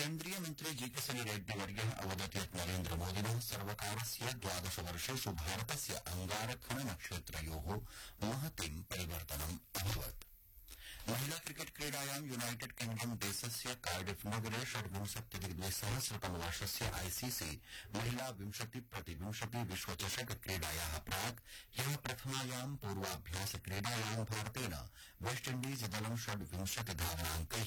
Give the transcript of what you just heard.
केन्द्रीय मन्त्री जी.किशन् रेड्डी वर्यः अवदत् यत् नरेन्द्रमोदिनः सर्वकारस्य 12 वर्षेषु भारतस्य अङ्गारखननक्षेत्रयोः महतीं परिवर्तनम् अभवत्। महिला क्रिकेट क्रीडायां यूनाइटेड किंगडम देशस्य कार्डिफ नगरे 2017 आईसीसी महिला 20x20 विश्वचषक क्रीडायाः प्राक् ह्यः प्रथमायां पूर्वाभ्यास क्रीडायां भारतेन वेस्टइण्डीज दलं 26 धावनाङ्कैः